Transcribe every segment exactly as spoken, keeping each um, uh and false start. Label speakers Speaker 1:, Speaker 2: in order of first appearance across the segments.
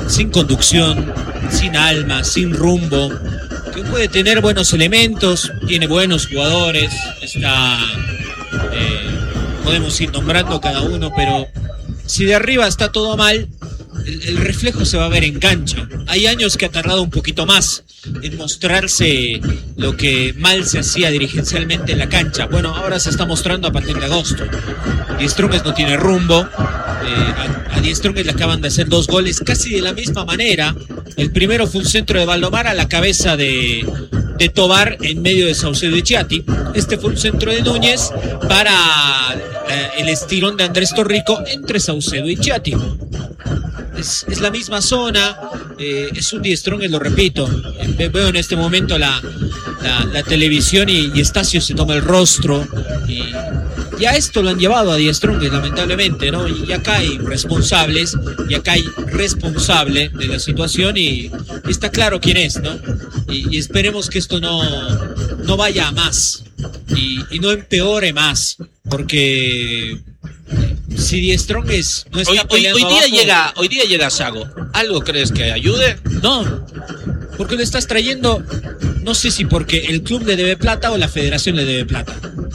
Speaker 1: sin conducción, sin alma, sin rumbo, que puede tener buenos elementos, tiene buenos jugadores, está, eh, podemos ir nombrando cada uno, pero si de arriba está todo mal, el, el reflejo se va a ver en cancha. Hay años que ha tardado un poquito más en mostrarse lo que mal se hacía dirigencialmente en la cancha. Bueno, ahora se está mostrando a partir de agosto. Die Strongest no tiene rumbo. Eh, a, a Die Strongest le acaban de hacer dos goles casi de la misma manera. El primero fue un centro de Valdomar a la cabeza de, de Tobar en medio de Saucedo y Chiatti. Este fue un centro de Núñez para eh, el estirón de Andrés Torrico entre Saucedo y Chiatti. Es, es la misma zona, eh, es un Die Strongest, lo repito. Eh, veo en este momento la, la, la televisión y, y Estacio se toma el rostro y ya esto lo han llevado a Die Strongest, lamentablemente, ¿no? Y acá hay responsables, y acá hay responsable de la situación y, y está claro quién es, ¿no? Y, y esperemos que esto no, no vaya a más y, y no empeore más, porque si Die Strongest no está
Speaker 2: hoy, hoy, hoy día
Speaker 1: abajo,
Speaker 2: llega, hoy día llega Sago. ¿Algo crees que ayude?
Speaker 1: No, porque le estás trayendo, no sé si porque el club le debe plata o la federación le debe plata.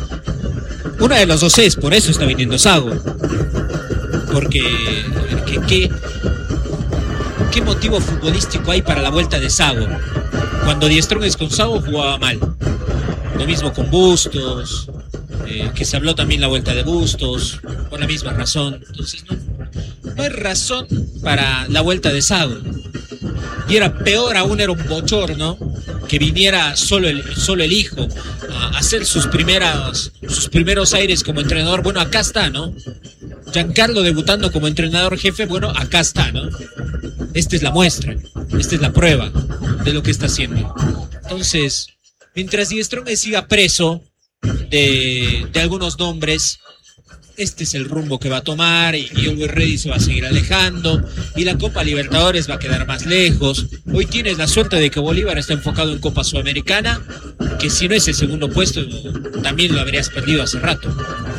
Speaker 1: Una de los dos es, por eso está viniendo Sago. Porque, ¿qué, qué, qué motivo futbolístico hay para la vuelta de Sago? Cuando Die Strongest con Sago jugaba mal. Lo mismo con Bustos, eh, que se habló también la vuelta de Bustos, por la misma razón. Entonces no, no hay razón para la vuelta de Sago. Y era peor aún, era un bochorno que viniera solo el, solo el hijo a hacer sus primeras, sus primeros aires como entrenador. Bueno, acá está, ¿no? Giancarlo debutando como entrenador jefe, bueno, acá está, ¿no? Esta es la muestra, esta es la prueba de lo que está haciendo. Entonces, mientras Die Strongest siga preso de, de algunos nombres, este es el rumbo que va a tomar y, y Always Ready se va a seguir alejando y la Copa Libertadores va a quedar más lejos. Hoy tienes la suerte de que Bolívar está enfocado en Copa Sudamericana, que si no es el segundo puesto también lo habrías perdido hace rato.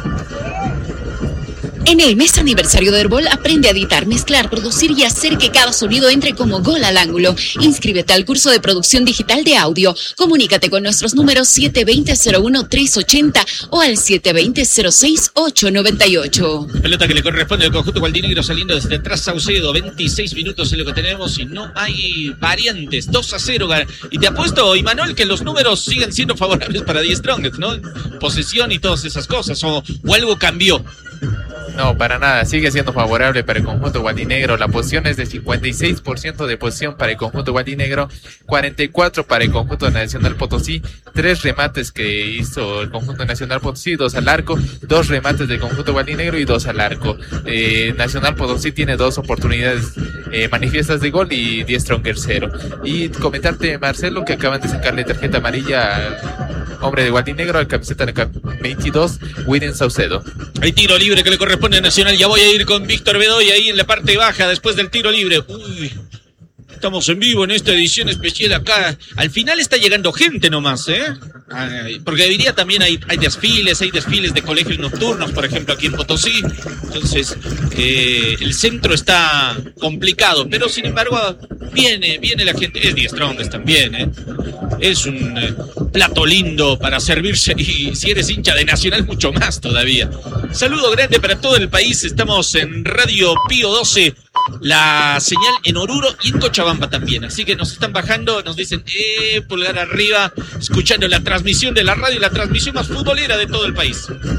Speaker 3: En el mes aniversario de Herbol, aprende a editar, mezclar, producir y hacer que cada sonido entre como gol al ángulo. Inscríbete al curso de producción digital de audio. Comunícate con nuestros números siete dos cero cero uno tres ocho cero o al siete dos cero cero seis ocho nueve ocho.
Speaker 2: Pelota que le corresponde al conjunto gualdinegro saliendo desde atrás Saucedo. veintiséis minutos es lo que tenemos y no hay variantes. dos a cero. Y te apuesto, Imanol, que los números siguen siendo favorables para Die Strongest, ¿no? Posesión y todas esas cosas. O, o algo cambió.
Speaker 4: No, para nada, sigue siendo favorable para el conjunto gualdinegro. La posición es de cincuenta y seis por ciento de posición para el conjunto gualdinegro, cuarenta y cuatro por ciento para el conjunto Nacional Potosí, tres remates que hizo el conjunto Nacional Potosí, dos al arco, dos remates del conjunto gualdinegro y dos al arco. Eh, Nacional Potosí tiene dos oportunidades eh, manifiestas de gol y Die Strongest cero. Y comentarte, Marcelo, que acaban de sacarle tarjeta amarilla al hombre de gualdinegro, al camiseta de veintidós, William Saucedo.
Speaker 2: Hay tiro libre que le corresponde a Nacional. Ya voy a ir con Víctor Bedoya ahí en la parte baja después del tiro libre. Uy, estamos en vivo en esta edición especial acá. Al final está llegando gente nomás, ¿eh? Ay, porque diría también hay, hay desfiles, hay desfiles de colegios nocturnos, por ejemplo, aquí en Potosí. Entonces, eh, el centro está complicado, pero sin embargo, viene, viene la gente. Es Die Strongest también, ¿eh? Es un eh, plato lindo para servirse y si eres hincha de Nacional, mucho más todavía. Saludo grande para todo el país. Estamos en Radio Pío doce. La señal en Oruro y en Cochabamba también, así que nos están bajando, nos dicen eh, pulgar arriba, escuchando la transmisión de la radio, la transmisión más futbolera de todo el país.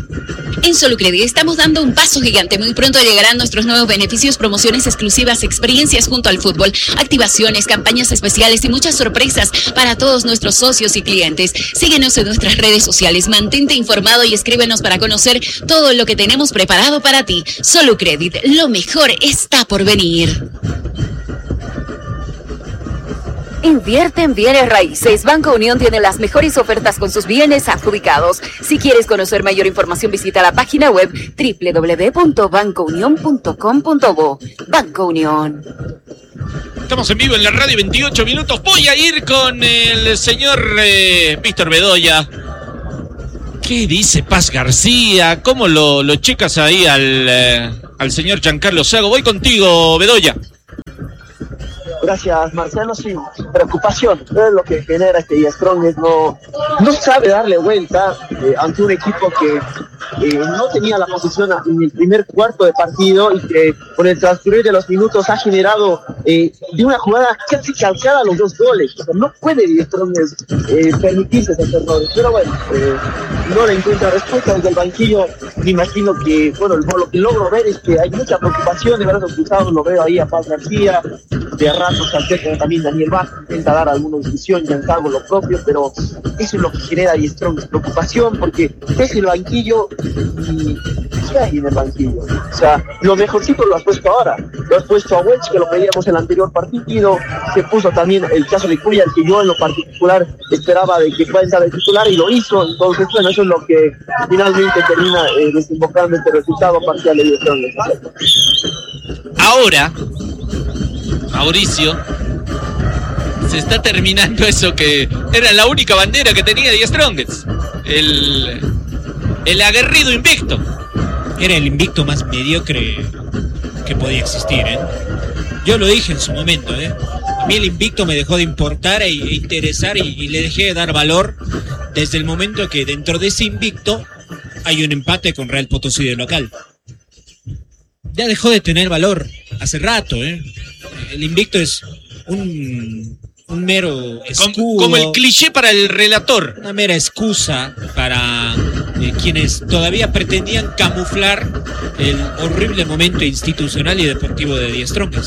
Speaker 3: En Solucredit estamos dando un paso gigante. Muy pronto llegarán nuestros nuevos beneficios, promociones exclusivas, experiencias junto al fútbol, activaciones, campañas especiales y muchas sorpresas para todos nuestros socios y clientes. Síguenos en nuestras redes sociales, mantente informado y escríbenos para conocer todo lo que tenemos preparado para ti. Solucredit, lo mejor está por venir.
Speaker 5: Invierte en bienes raíces. Banco Unión tiene las mejores ofertas con sus bienes adjudicados. Si quieres conocer mayor información, visita la página web doble u doble u doble u punto banco unión punto com punto bo. Banco Unión.
Speaker 2: Estamos en vivo en la radio, veintiocho minutos. Voy a ir con el señor eh, Víctor Bedoya. ¿Qué dice Paz García? ¿Cómo lo, lo checas ahí al, eh, al señor Giancarlo Sago? Voy contigo, Bedoya.
Speaker 6: Gracias, Marcelo. Sí, preocupación. Es lo que genera este Die Strongest. No, no sabe darle vuelta eh, ante un equipo que eh, no tenía la posición en el primer cuarto de partido y que con el transcurrir de los minutos ha generado eh, de una jugada casi calcada los dos goles. O sea, no puede Die Strongest eh, permitirse esos errores. Pero bueno, eh, no le encuentra respuesta desde el banquillo. Me imagino que, bueno, lo que logro ver es que hay mucha preocupación de brazos cruzados. Lo veo ahí a Paz García, de ratos se acerca también Daniel Vázquez, intenta dar alguna discusión, ya encargo lo propio, pero eso es lo que genera Die Strongest, preocupación, porque ves el banquillo y ¿qué hay en el banquillo? O sea, lo mejorcito lo has puesto ahora, lo has puesto a Welch, que lo pedíamos en el anterior partido, se puso también el caso de Cuellar, que yo en lo particular esperaba de que pueda entrar de titular y lo hizo. Entonces bueno, eso es lo que finalmente termina eh, desembocando este resultado parcial de Die Strongest.
Speaker 2: Ahora, Mauricio, se está terminando eso que era la única bandera que tenía Die Strongest, el, el aguerrido invicto.
Speaker 1: Era el invicto más mediocre que podía existir, ¿eh? Yo lo dije en su momento, ¿eh? A mí el invicto me dejó de importar e, e interesar y, y le dejé de dar valor desde el momento que dentro de ese invicto hay un empate con Real Potosí de local. Ya dejó de tener valor hace rato, ¿eh? El invicto es un, un mero escudo.
Speaker 2: Como, como el cliché para el relator.
Speaker 1: Una mera excusa para eh, quienes todavía pretendían camuflar el horrible momento institucional y deportivo de Die Strongest.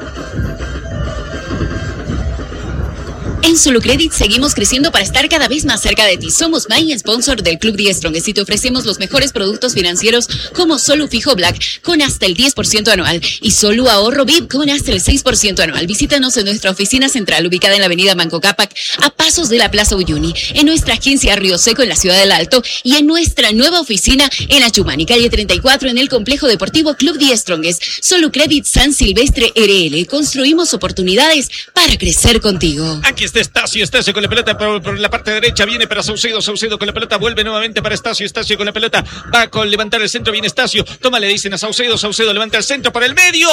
Speaker 3: En Solucredit seguimos creciendo para estar cada vez más cerca de ti. Somos My Sponsor del Club Die Strongest y te ofrecemos los mejores productos financieros como Solu Fijo Black con hasta el diez por ciento anual y Solu Ahorro V I P con hasta el seis por ciento anual. Visítanos en nuestra oficina central ubicada en la avenida Manco Cápac a pasos de la Plaza Uyuni, en nuestra agencia Río Seco en la ciudad del Alto y en nuestra nueva oficina en la Chumani, calle treinta y cuatro en el complejo deportivo Club Die Strongest. Solucredit San Silvestre R L. Construimos oportunidades para crecer contigo.
Speaker 2: Aquí está Estacio, Estacio con la pelota por, por la parte derecha, viene para Saucedo, Saucedo con la pelota, vuelve nuevamente para Estacio, Estacio con la pelota, va con levantar el centro, viene Estacio, toma, le dicen a Saucedo, Saucedo levanta el centro por el medio,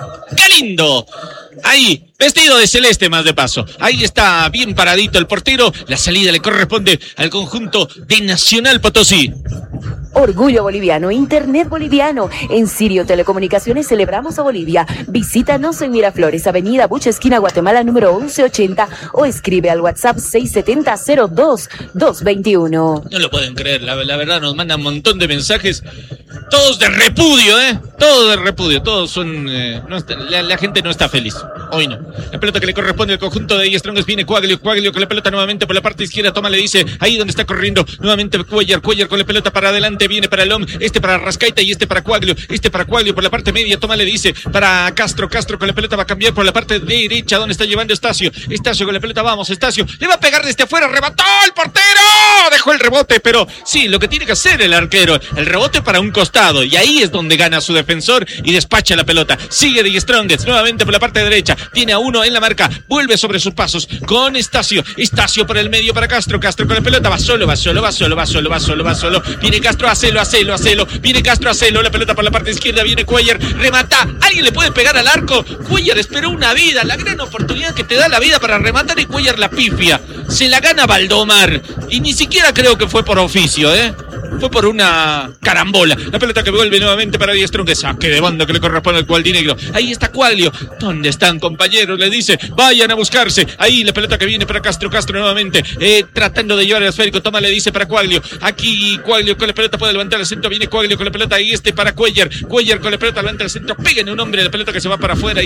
Speaker 2: Galindo, ahí, vestido de celeste más de paso, ahí está bien paradito el portero, la salida le corresponde al conjunto de Nacional Potosí.
Speaker 5: Orgullo boliviano, Internet boliviano. En Sirio Telecomunicaciones celebramos a Bolivia. Visítanos en Miraflores, Avenida Bucha, esquina Guatemala, número once ochenta o escribe al WhatsApp seis siete cero cero dos dos dos uno.
Speaker 2: No lo pueden creer, la, la verdad nos mandan un montón de mensajes, todos de repudio, ¿eh? Todos de repudio, todos son... Eh, no está, la, la gente no está feliz, hoy no. La pelota que le corresponde al conjunto de Die Strongest, viene Cuaglio, Cuaglio con la pelota nuevamente por la parte izquierda, toma, le dice, ahí donde está corriendo, nuevamente Cuellar, Cuellar con la pelota para adelante, viene para Lom, este para Rascaita y este para Cuaglio, este para Cuaglio por la parte media, toma, le dice, para Castro, Castro con la pelota va a cambiar por la parte derecha, donde está llevando Estacio, Estacio con la pelota, vamos, Estacio, le va a pegar desde afuera, rebató el portero, dejó el rebote, pero sí, lo que tiene que hacer el arquero, el rebote para un costado, y ahí es donde gana su defensor y despacha la pelota, sigue Die Strongest, nuevamente por la parte derecha, tiene a uno en la marca, vuelve sobre sus pasos, con Estacio, Estacio por el medio para Castro, Castro con la pelota, va solo, va solo, va solo, va solo, va solo, va solo, viene Castro, hacelo, hacelo, hacelo, viene Castro, hacelo, la pelota por la parte izquierda, viene Cuellar, remata, ¿alguien le puede pegar al arco? Cuellar esperó una vida, la gran oportunidad que te da la vida para rematar y Cuellar la pifia, se la gana Valdomar, y ni siquiera creo que fue por oficio, ¿eh? Fue por una carambola. La pelota que vuelve nuevamente para Die Strongest. Saque de banda que le corresponde al Cuadrinegro. Ahí está Cuaglio. ¿Dónde están, compañeros? Le dice, vayan a buscarse. Ahí la pelota que viene para Castro. Castro nuevamente. Eh, tratando de llevar el esférico. Toma, le dice para Cuaglio. Aquí Cuaglio con la pelota puede levantar el centro. Viene Cuaglio con la pelota. Ahí este para Cuellar. Cuellar con la pelota levanta el centro. Pega en un hombre. La pelota que se va para afuera. Y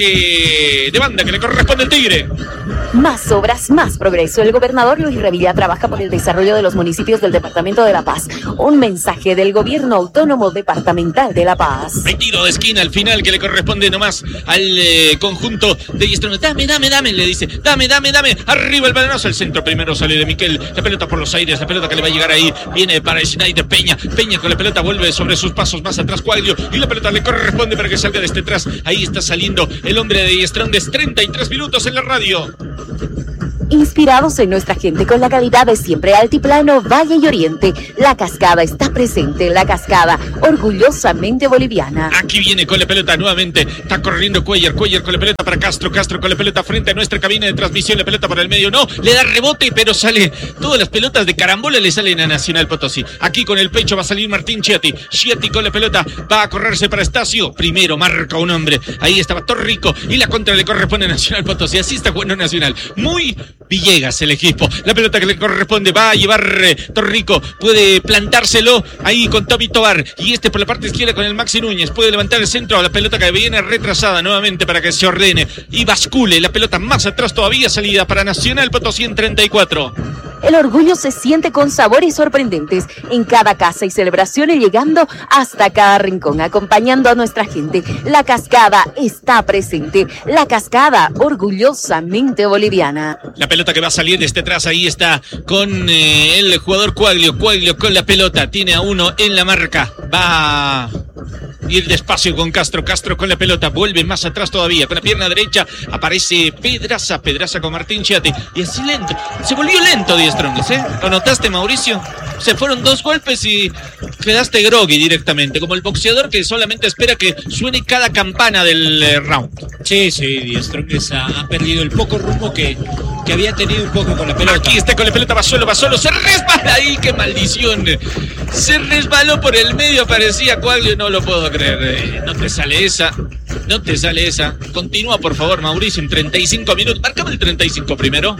Speaker 2: saque de banda que le corresponde al Tigre.
Speaker 5: Más obras, más progreso. El gobernador Luis Revilla trabaja por el desarrollo de los municipios del Departamento de La Paz. Un mensaje del Gobierno Autónomo Departamental de La Paz.
Speaker 2: Hay tiro de esquina al final que le corresponde nomás al eh, conjunto de Die Strongest. Dame, dame, dame, le dice. Dame, dame, dame. Arriba el balonazo. El centro primero sale de Miquel. La pelota por los aires. La pelota que le va a llegar ahí. Viene para Schneider Peña. Peña con la pelota vuelve sobre sus pasos más atrás Cuaglio. Y la pelota le corresponde para que salga desde atrás. Ahí está saliendo el hombre de Die Strongest. treinta y tres minutos en la radio.
Speaker 5: Inspirados en nuestra gente con la calidad de siempre Altiplano, Valle y Oriente, La Cascada está presente. La Cascada, orgullosamente boliviana.
Speaker 2: Aquí viene con la pelota nuevamente. Está corriendo Cuellar. Cuellar con la pelota para Castro. Castro con la pelota frente a nuestra cabina de transmisión. La pelota para el medio. No, le da rebote, pero sale. Todas las pelotas de carambola le salen a Nacional Potosí. Aquí con el pecho va a salir Martín Chiati. Chiati con la pelota. Va a correrse para Estacio. Primero marca un hombre. Ahí estaba Torrico. Y la contra le corresponde a Nacional Potosí. Así está jugando Nacional. Muy Villegas el equipo. La pelota que le corresponde va a llevar eh, Torrico. Puede plantárselo ahí con Toby Tobar. Y este por la parte izquierda con el Maxi Núñez. Puede levantar el centro. La pelota que viene retrasada nuevamente para que se ordene y bascule. La pelota más atrás todavía, salida para Nacional Potosí en treinta y cuatro.
Speaker 5: El orgullo se siente con sabores sorprendentes en cada casa y celebraciones, llegando hasta cada rincón, acompañando a nuestra gente. La Cascada está presente. La Cascada, orgullosamente boliviana.
Speaker 2: La pelota que va a salir desde atrás, ahí está con eh, el jugador Cuaglio. Cuaglio con la pelota, tiene a uno en la marca. Va a ir despacio con Castro. Castro con la pelota, vuelve más atrás todavía. Con la pierna derecha aparece Pedraza. Pedraza con Martín Chiati. Y así lento. Se volvió lento Die Strongest, ¿eh? ¿Lo notaste, Mauricio? Se fueron dos golpes y quedaste groggy directamente. Como el boxeador que solamente espera que suene cada campana del eh, round.
Speaker 1: Sí, sí, Die Strongest ha, ha perdido el poco rumbo que, que había tenido un poco con la pelota.
Speaker 2: Aquí está con la pelota, va solo, va solo. Se resbala ahí, qué maldición. Se resbaló por el medio, parecía Cuaglio. No lo puedo creer. Eh, no te sale esa. No te sale esa. Continúa, por favor, Mauricio, en treinta y cinco minutos. Márcame el treinta y cinco primero.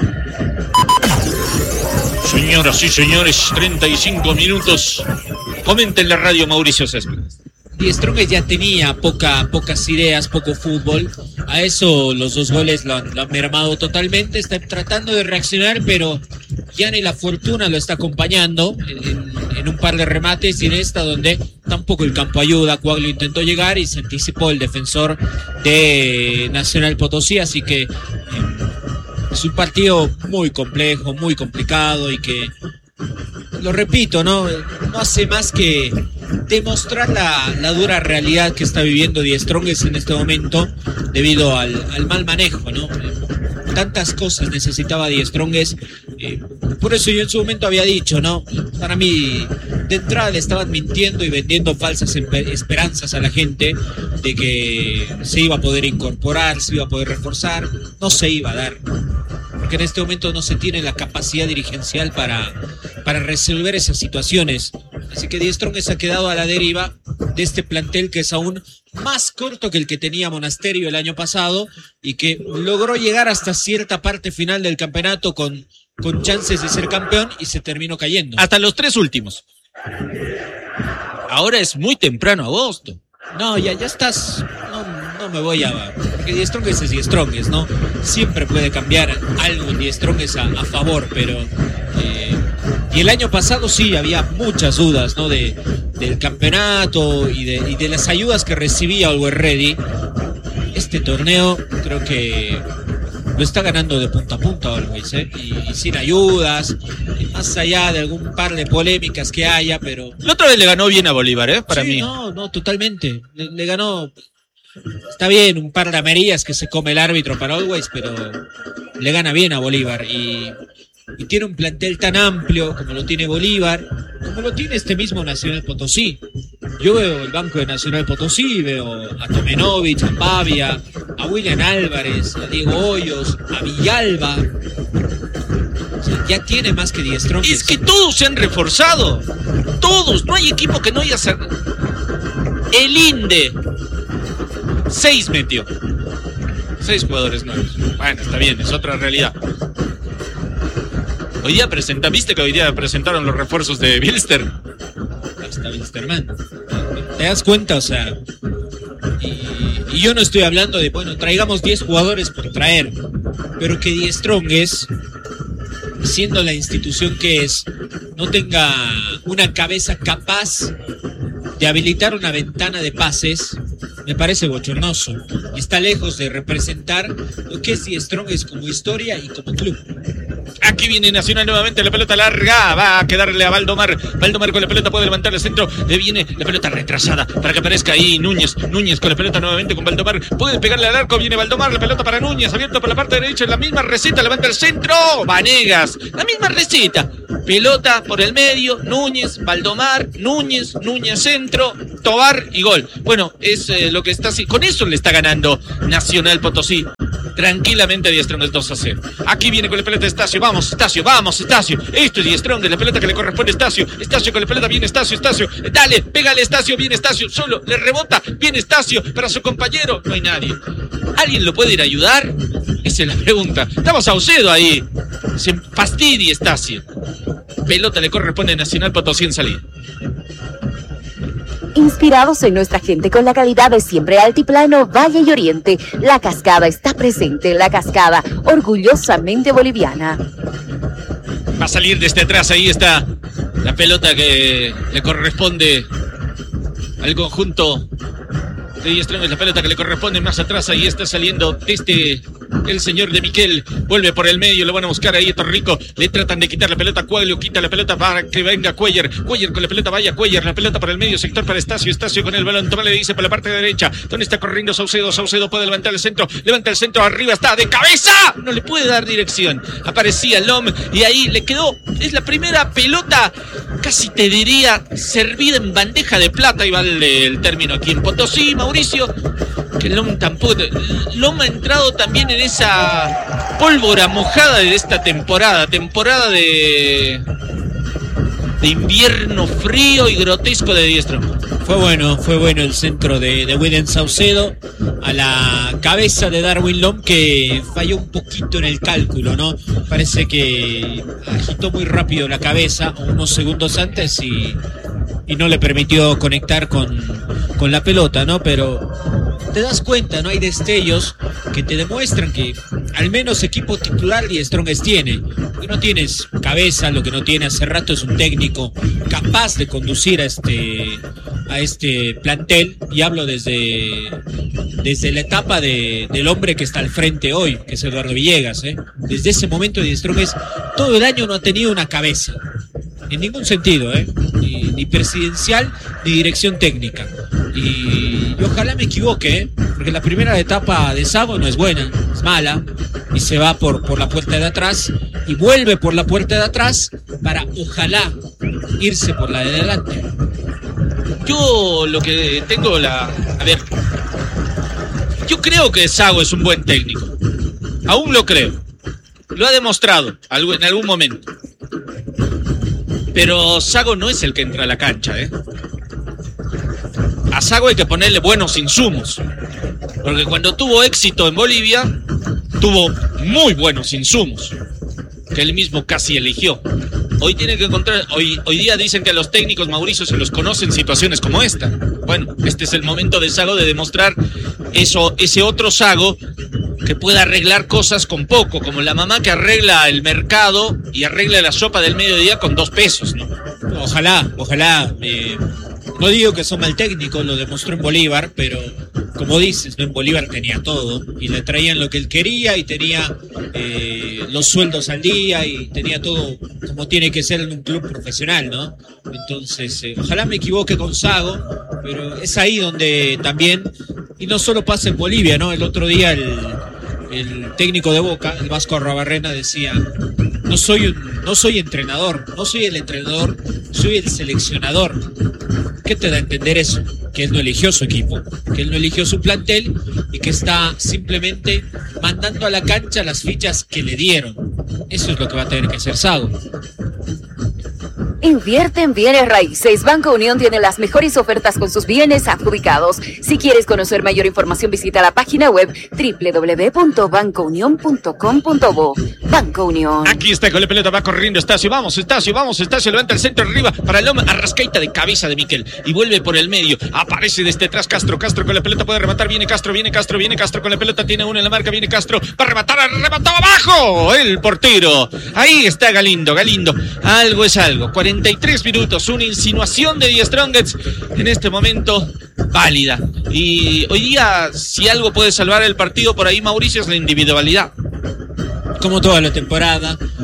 Speaker 2: Señoras y señores, treinta y cinco minutos. Comenten la radio, Mauricio Céspedes.
Speaker 1: Die Strongest ya tenía poca, pocas ideas, poco fútbol. A eso los dos goles lo han, lo han mermado totalmente. Está tratando de reaccionar, pero ya ni la fortuna lo está acompañando en, en un par de remates, y en esta donde tampoco el campo ayuda. Cuaglio intentó llegar y se anticipó el defensor de Nacional Potosí, así que eh, es un partido muy complejo, muy complicado, y que, lo repito, no, no hace más que demostrar la, la dura realidad que está viviendo Die Strongest en este momento debido al, al mal manejo, ¿no? Tantas cosas necesitaba Die Strongest, eh, por eso yo en su momento había dicho, ¿no? Para mí, de entrada le estaban mintiendo y vendiendo falsas esperanzas a la gente de que se iba a poder incorporar, se iba a poder reforzar. No se iba a dar, porque en este momento no se tiene la capacidad dirigencial para, para resolver esas situaciones. Así que Die Strongest ha quedado a la deriva de este plantel que es aún más corto que el que tenía Monasterio el año pasado, y que logró llegar hasta cierta parte final del campeonato con, con chances de ser campeón, y se terminó cayendo.
Speaker 2: Hasta los tres últimos. Ahora es muy temprano agosto.
Speaker 1: No, ya, ya estás... No, no me voy a... Porque Die Strongest es Die Strongest, ¿no? Siempre puede cambiar algo en Die Strongest a, a favor, pero... Eh, y el año pasado sí, había muchas dudas, ¿no? De, del campeonato y de, y de las ayudas que recibía Always Ready. Este torneo creo que lo está ganando de punta a punta Always, ¿eh? Y, y sin ayudas, y más allá de algún par de polémicas que haya, pero...
Speaker 2: La otra vez le ganó bien a Bolívar, ¿eh? Para
Speaker 1: sí,
Speaker 2: mí.
Speaker 1: No, no, totalmente. Le, le ganó... Está bien, un par de amarillas que se come el árbitro para Always, pero le gana bien a Bolívar. Y... y tiene un plantel tan amplio como lo tiene Bolívar, como lo tiene este mismo Nacional Potosí. Yo veo el banco de Nacional Potosí, veo a Tomenovich, a Pavia, a William Álvarez, a Diego Hoyos, a Villalba. O sea, ya tiene más que Die Strongest.
Speaker 2: Es que todos se han reforzado. Todos. No hay equipo que no haya... El Inde. Seis metió. Seis jugadores nuevos. Bueno, está bien, es otra realidad. Hoy día presenta, ¿viste que hoy día presentaron los refuerzos de Bilster?
Speaker 1: Ahí está Bilsterman. ¿Te das cuenta? O sea, y, y yo no estoy hablando de, bueno, traigamos diez jugadores por traer, pero que Die Strongest, siendo la institución que es, no tenga una cabeza capaz de habilitar una ventana de pases, me parece bochornoso. Y está lejos de representar lo que es Die Strongest como historia y como club.
Speaker 2: Aquí viene Nacional nuevamente, la pelota larga, va a quedarle a Valdomar. Valdomar con la pelota puede levantar el centro, le viene la pelota retrasada para que aparezca ahí Núñez. Núñez con la pelota nuevamente con Valdomar, puede pegarle al arco, viene Valdomar, la pelota para Núñez, abierto por la parte derecha, la misma receta, levanta el centro, Vanegas, la misma receta. Pelota por el medio, Núñez, Valdomar, Núñez, Núñez centro, Tobar y gol. Bueno, es eh, lo que está así. Con eso le está ganando Nacional Potosí. Tranquilamente Die Strongest dos a cero. Aquí viene con la pelota Estacio. Vamos, Estacio, vamos, Estacio. Esto es Die Strongest, la pelota que le corresponde a Estacio. Estacio con la pelota, viene Estacio, Estacio. Dale, pégale Estacio, viene Estacio. Solo, le rebota, viene Estacio para su compañero. No hay nadie. ¿Alguien lo puede ir a ayudar? Esa es la pregunta. Estamos Saucedo ahí. Se fastidia Estacio. Pelota le corresponde a Nacional Potosí en salida.
Speaker 5: Inspirados en nuestra gente con la calidad de siempre Altiplano, Valle y Oriente, La Cascada está presente. La Cascada, orgullosamente boliviana.
Speaker 2: Va a salir desde atrás, ahí está la pelota que le corresponde al conjunto de Die Strongest, la pelota que le corresponde más atrás, ahí está saliendo desde el señor de Miquel, vuelve por el medio, lo van a buscar ahí a Torrico, le tratan de quitar la pelota, Cuello quita la pelota para que venga Cuellar, Cuellar con la pelota, vaya Cuellar, la pelota por el medio sector para Estacio, Estacio con el balón, toma, le dice por la parte derecha, donde está corriendo Saucedo, Saucedo puede levantar el centro, levanta el centro, arriba está, de cabeza, no le puede dar dirección, aparecía Lom y ahí le quedó, es la primera pelota, casi te diría, servida en bandeja de plata, y vale el término aquí en Potosí, Mauricio, que Lom tampoco, Lom ha entrado también en esa pólvora mojada de esta temporada, temporada de de invierno frío y grotesco de Die Strongest.
Speaker 1: Fue bueno, fue bueno el centro de, de William Saucedo a la cabeza de Darwin Lom, que falló un poquito en el cálculo, ¿no? Parece que agitó muy rápido la cabeza unos segundos antes y, y no le permitió conectar con, con la pelota, ¿no? Pero te das cuenta, ¿no? Hay destellos que te demuestran que al menos equipo titular Die Strongest tiene. Que no tienes cabeza, lo que no tiene hace rato es un técnico capaz de conducir a este a este plantel, y hablo desde desde la etapa de, del hombre que está al frente hoy, que es Eduardo Villegas, ¿eh? Desde ese momento Die Strongest todo el año no ha tenido una cabeza, en ningún sentido, ¿eh? Ni, ni presidencial ni dirección técnica. Y, y ojalá me equivoque, ¿eh? Porque la primera etapa de Sago no es buena, es mala, y se va por, por la puerta de atrás y vuelve por la puerta de atrás para ojalá irse por la de adelante.
Speaker 2: Yo lo que tengo la... A ver, yo creo que Sago es un buen técnico, aún lo creo, lo ha demostrado en algún momento, pero Sago no es el que entra a la cancha, ¿eh? A Sago hay que ponerle buenos insumos, porque cuando tuvo éxito en Bolivia, tuvo muy buenos insumos, que él mismo casi eligió. Hoy tiene que encontrar, hoy, hoy día dicen que a los técnicos, Mauricio, se los conoce en situaciones como esta. Bueno, este es el momento de Sago de demostrar eso, ese otro Sago que pueda arreglar cosas con poco, como la mamá que arregla el mercado y arregla la sopa del mediodía con dos pesos, ¿no?
Speaker 1: Ojalá, ojalá. Eh, no digo que son mal técnicos, lo demostró en Bolívar, pero como dices, ¿no? En Bolívar tenía todo y le traían lo que él quería y tenía eh, los sueldos al día y tenía todo como tiene que ser en un club profesional, ¿no? Entonces, eh, ojalá me equivoque con Sago, pero es ahí donde también, y no solo pasa en Bolivia, ¿no? El otro día el, el técnico de Boca, el Vasco Arruabarrena, decía: no soy un, no soy entrenador, no soy el entrenador, soy el seleccionador. ¿Qué te da a entender eso? Que él no eligió su equipo, que él no eligió su plantel y que está simplemente mandando a la cancha las fichas que le dieron. Eso es lo que va a tener que hacer Sago.
Speaker 5: Invierte en bienes raíces. Banco Unión tiene las mejores ofertas con sus bienes adjudicados. Si quieres conocer mayor información, visita la página web doble u doble u doble u punto banco unión punto com punto bo. Banco Unión.
Speaker 2: Aquí está con la pelota, va corriendo Estacio. Vamos, Estacio, vamos, Estacio. Levanta el centro arriba para Loma. Arrascaita de cabeza de Miquel. Y vuelve por el medio. Aparece desde atrás Castro. Castro con la pelota puede rematar. Viene Castro, viene Castro, viene Castro con la pelota. Tiene uno en la marca. Viene Castro. Va a rematar. Remató abajo. El portero. Ahí está Galindo. Galindo. Algo es algo. cuarenta y tres minutos. Una insinuación de Die Strongest en este momento válida. Y hoy día, si algo puede salvar el partido por ahí, Mauricio, es la individualidad.
Speaker 1: Como toda la temporada,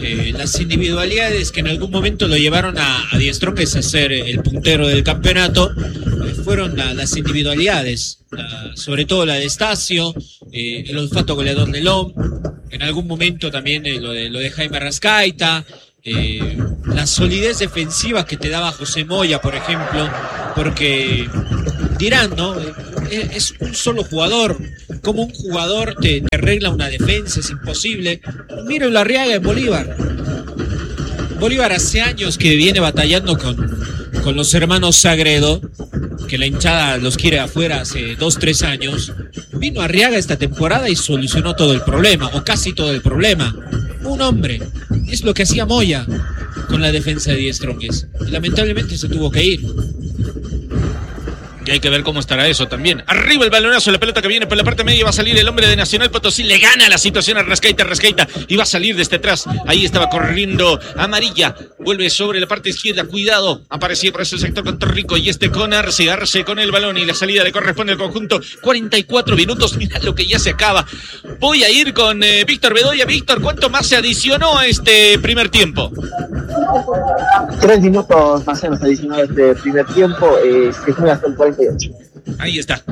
Speaker 1: eh, las individualidades que en algún momento lo llevaron a, a Die Strongest a ser el puntero del campeonato, eh, fueron la, las individualidades, la, sobre todo la de Estacio, eh, el olfato goleador de Lom, en algún momento también eh, lo, de, lo de Jaime Arrascaita, eh, la solidez defensiva que te daba José Moya, por ejemplo, porque dirán, ¿no? Es un solo jugador. Como un jugador te, te arregla una defensa, es imposible. Mira Ularriaga en Bolívar. Bolívar hace años que viene batallando con, con los hermanos Sagredo, que la hinchada los quiere afuera hace dos, tres años. Vino Arriaga esta temporada y solucionó todo el problema, o casi todo el problema. Un hombre. Es lo que hacía Moya con la defensa de Die Strongest. Y lamentablemente se tuvo que ir.
Speaker 2: Y hay que ver cómo estará eso también. Arriba el balonazo, la pelota que viene por la parte media. Va a salir el hombre de Nacional Potosí. Le gana la situación a Arrascaita, Arrascaita. Y va a salir desde atrás. Ahí estaba corriendo Amarilla. Vuelve sobre la parte izquierda. Cuidado. Aparecía por ese sector con Torrico. Y este con Arce. Arce con el balón. Y la salida le corresponde al conjunto. cuarenta y cuatro minutos. Mira lo que ya se acaba. Voy a ir con eh, Víctor Bedoya. Víctor, ¿cuánto más se adicionó a este primer tiempo?
Speaker 6: Tres minutos más o menos adicionados este primer tiempo. Eh, se juega hasta el cuarenta y ocho.
Speaker 2: Ahí está.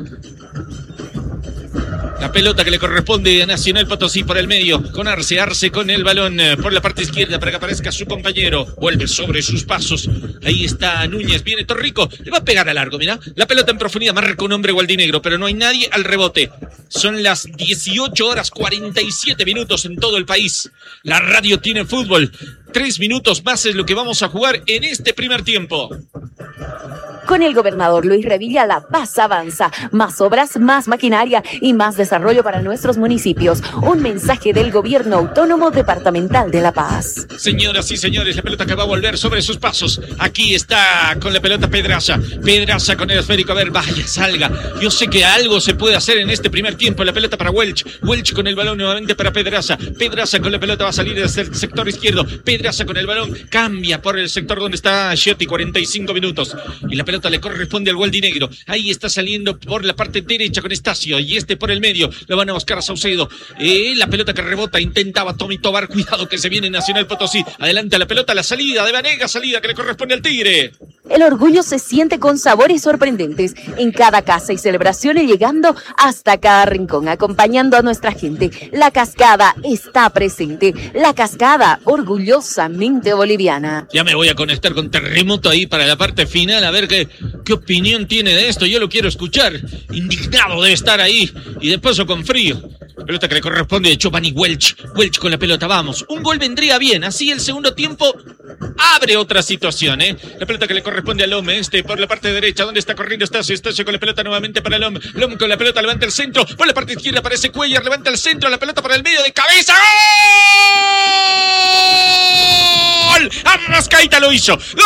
Speaker 2: La pelota que le corresponde a Nacional Potosí por el medio, con Arce, Arce con el balón por la parte izquierda para que aparezca su compañero. Vuelve sobre sus pasos. Ahí está Núñez, viene Torrico, le va a pegar a largo, mira. La pelota en profundidad, marca un hombre gualdinegro, pero no hay nadie al rebote. Son las dieciocho horas cuarenta y siete minutos en todo el país. La radio tiene fútbol. Tres minutos más es lo que vamos a jugar en este primer tiempo.
Speaker 5: Con el gobernador Luis Revilla, La Paz avanza. Más obras, más maquinaria y más desarrollo para nuestros municipios. Un mensaje del Gobierno Autónomo Departamental de La Paz.
Speaker 2: Señoras y señores, la pelota que va a volver sobre sus pasos. Aquí está con la pelota Pedraza. Pedraza con el esférico. A ver, vaya, salga. Yo sé que algo se puede hacer en este primer tiempo. La pelota para Welch. Welch con el balón nuevamente para Pedraza. Pedraza con la pelota va a salir desde el sector izquierdo. Pedraza con el balón. Cambia por el sector donde está Schiotti. cuarenta y cinco minutos. Y la pelota le corresponde al gualdinegro. Ahí está saliendo por la parte derecha con Estacio. Y este por el medio. Lo van a buscar a Saucedo. Eh, la pelota que rebota. Intentaba Tommy Tobar. Cuidado que se viene Nacional Potosí. Adelante la pelota. La salida de Vanega. Salida que le corresponde al Tigre.
Speaker 5: El orgullo se siente con sabores sorprendentes en cada casa y celebraciones, llegando hasta cada rincón, acompañando a nuestra gente. La Cascada está presente. La Cascada, orgullosamente boliviana.
Speaker 2: Ya me voy a conectar con Terremoto ahí para la parte final, a ver qué, qué opinión tiene de esto. Yo lo quiero escuchar. Indignado debe estar ahí. Y de paso con frío. Pelota que le corresponde a Giovanni Welch. Welch con la pelota, vamos. Un gol vendría bien. Así el segundo tiempo abre otra situación, ¿eh? La pelota que le corresponde a Lom, este por la parte derecha, donde está corriendo Estacio. Estacio con la pelota nuevamente para Lom. Lom con la pelota, levanta el centro. Por la parte izquierda aparece Cuellar, levanta el centro. La pelota para el medio de cabeza. ¡Gol! Arrascaita lo hizo. ¡Gol!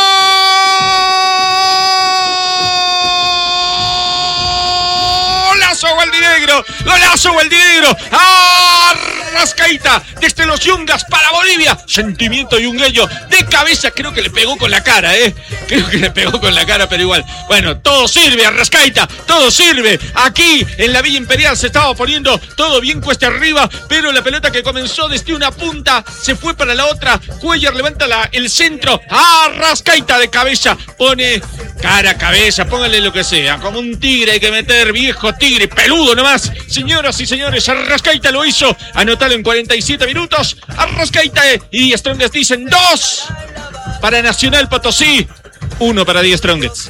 Speaker 2: ¡Golazo gualdinegro! ¡Golazo gualdinegro! Arrascaita desde los Yungas para Bolivia. Sentimiento yungueño de cabeza. Creo que le pegó con la cara, ¿eh? Creo que le pegó con la cara, pero igual. Bueno, todo sirve, Arrascaita. Todo sirve. Aquí en la Villa Imperial se estaba poniendo todo bien cuesta arriba, pero la pelota que comenzó desde una punta se fue para la otra. Cuellar levanta la, el centro. Arrascaita de cabeza. Pone cara, cabeza, póngale lo que sea. Como un tigre hay que meter, viejo tigre, peludo nomás. Señoras y señores, Arrascaita lo hizo. Anotalo en cuarenta y siete minutos. Arrascaita y Die Strongest dicen dos para Nacional Potosí, uno para Die Strongest.